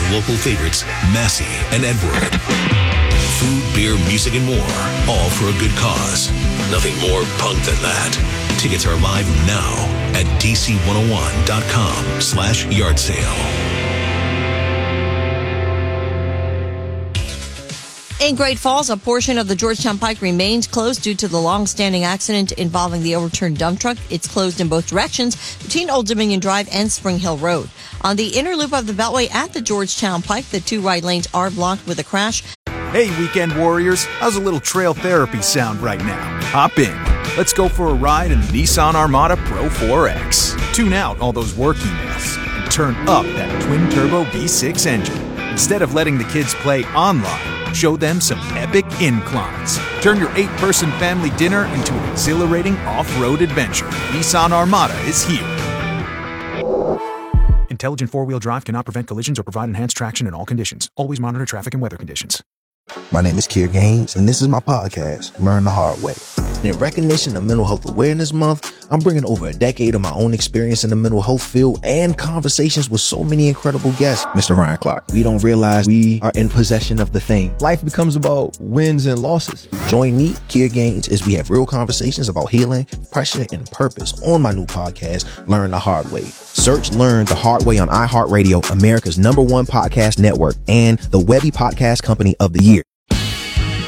local favorites, Massey and Edward. Food, beer, music, and more, all for a good cause. Nothing more punk than that. Tickets are live now at dc101.com/yard sale. In Great Falls, a portion of the Georgetown Pike remains closed due to the long-standing accident involving the overturned dump truck. It's closed in both directions between Old Dominion Drive and Spring Hill Road. On the inner loop of the Beltway at the Georgetown Pike, the two right lanes are blocked with a crash. Hey, weekend warriors, how's a little trail therapy sound right now? Hop in. Let's go for a ride in the Nissan Armada Pro 4X. Tune out all those work emails and turn up that twin-turbo V6 engine. Instead of letting the kids play online, show them some epic inclines. Turn your 8-person family dinner into an exhilarating off-road adventure. Nissan Armada is here. Intelligent four-wheel drive cannot prevent collisions or provide enhanced traction in all conditions. Always monitor traffic and weather conditions. My name is Kier Gaines, and this is my podcast, Learn the Hard Way. In recognition of Mental Health Awareness Month, I'm bringing over a decade of my own experience in the mental health field and conversations with so many incredible guests. Mr. Ryan Clark, we don't realize we are in possession of the thing. Life becomes about wins and losses. Join me, Kier Gaines, as we have real conversations about healing, pressure, and purpose on my new podcast, Learn the Hard Way. Search Learn the Hard Way on iHeartRadio, America's #1 podcast network, and the Webby Podcast Company of the Year.